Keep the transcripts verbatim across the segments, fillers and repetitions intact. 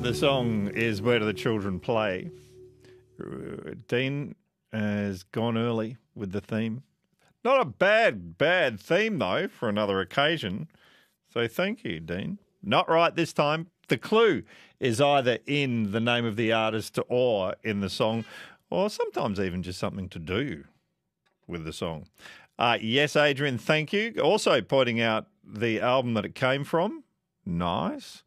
The song is Where Do the Children Play? Dean has gone early with the theme. Not a bad, bad theme, though, for another occasion. So thank you, Dean. Not right this time. The clue is either in the name of the artist or in the song, or sometimes even just something to do with the song. Uh, yes, Adrian, thank you. Also pointing out the album that it came from. Nice.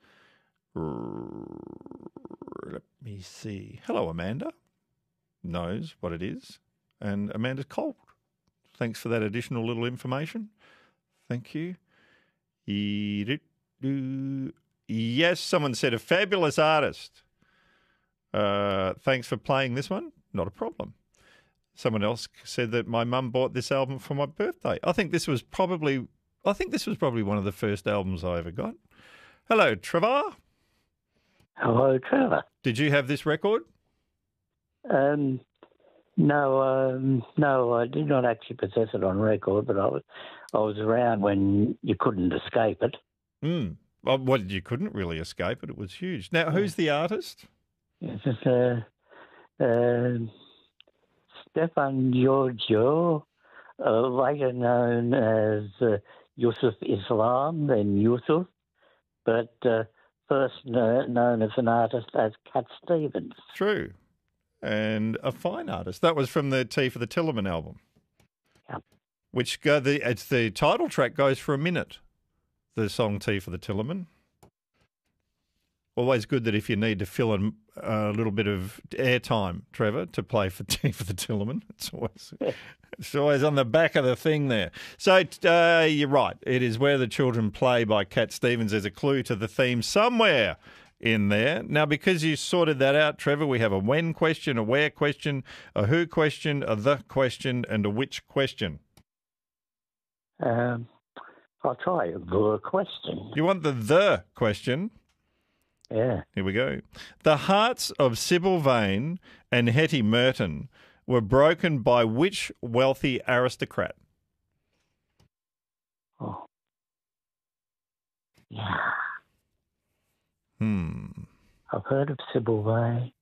Let me see. Hello, Amanda. Knows what it is. And Amanda's cold. Thanks for that additional little information. Thank you. Yes, someone said a fabulous artist. Uh, thanks for playing this one. Not a problem. Someone else said that my mum bought this album for my birthday. I think this was probably I think this was probably one of the first albums I ever got. Hello, Trevor. Hello, Trevor. Did you have this record? Um, no, um, no, I did not actually possess it on record, but I was, I was around when you couldn't escape it. Mm. Well, what, you couldn't really escape it. It was huge. Now, who's the artist? It's uh, uh, Stefan Giorgio, uh, later known as uh, Yusuf Islam, then Yusuf, but uh, first uh, known as an artist as Cat Stevens. True. And a fine artist. That was from the Tea for the Tillerman album. Yeah. Which go, the it's the title track goes for a minute, the song Tea for the Tillerman. Always good that if you need to fill in a little bit of airtime, Trevor, to play for Tea for the Tillerman. It's always, it's always on the back of the thing there. So uh, you're right. It is Where the Children Play by Cat Stevens. There's a clue to the theme somewhere in there. Now, because you sorted that out, Trevor, we have a when question, a where question, a who question, a the question, and a which question. Um, I'll try the question. You want the the question? Yeah. Here we go. The hearts of Sybil Vane and Hetty Merton were broken by which wealthy aristocrat? Oh. Yeah. Hmm. I've heard of Sybil Vane.